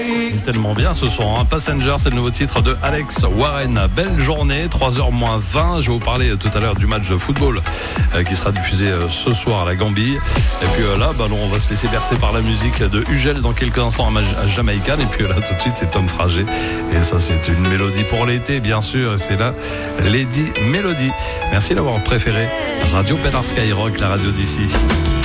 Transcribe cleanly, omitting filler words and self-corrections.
Tellement bien ce son, hein. Passenger, c'est le nouveau titre de Alex Warren. Belle journée, 3h moins 20. Je vais vous parler tout à l'heure du match de football qui sera diffusé ce soir à la Gambie. Et puis là, on va se laisser bercer par la musique de Ugel dans quelques instants à Jamaïcaine. Et puis là, tout de suite, c'est Tom Frager. Et ça, c'est une mélodie pour l'été, bien sûr. Et c'est là, Lady Melody. Merci d'avoir préféré Radio Pédar Skyrock, la radio d'ici.